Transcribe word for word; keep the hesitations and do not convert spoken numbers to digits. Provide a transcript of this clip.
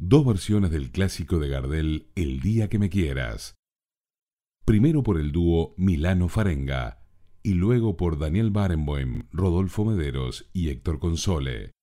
dos versiones del clásico de Gardel El día que me quieras. Primero por el dúo Milano Farenga y luego por Daniel Barenboim, Rodolfo Mederos y Héctor Console.